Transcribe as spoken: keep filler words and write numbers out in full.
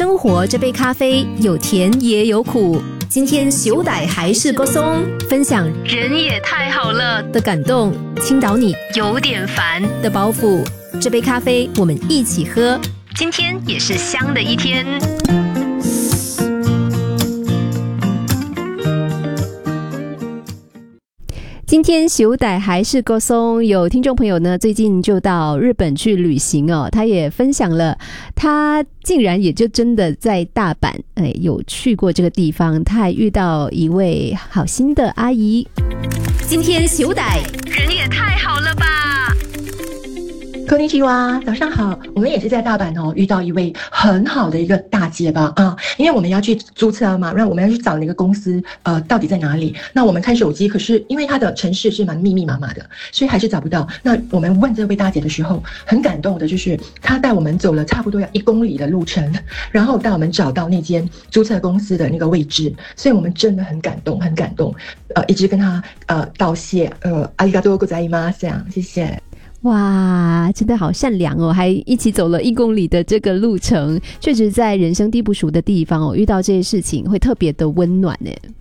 生活这杯咖啡有甜也有苦，今天熊仔还是个松，分享人也太好了的感动，倾倒你有点烦的包袱。这杯咖啡我们一起喝，今天也是香的一天。今天熊仔还是个松，有听众朋友呢最近就到日本去旅行哦，他也分享了他竟然也就真的在大阪哎有去过这个地方，他还遇到一位好心的阿姨。今天熊仔人也太好了吧。 こんにちは，早上好。我们也是在大阪哦，遇到一位很好的一个大姐吧啊，因为我们要去租车嘛，然后我们要去找那个公司，呃，到底在哪里？那我们看手机，可是因为它的城市是蛮密密麻麻的，所以还是找不到。那我们问这位大姐的时候，很感动的就是她带我们走了差不多要一公里的路程，然后带我们找到那间租车公司的那个位置，所以我们真的很感动，很感动。呃，一直跟她呃道谢，呃，ありがとうございます，这样，谢谢。 哇，真的好善良哦，还一起走了一公里的这个路程，确实在人生地不熟的地方哦，遇到这些事情会特别的温暖耶。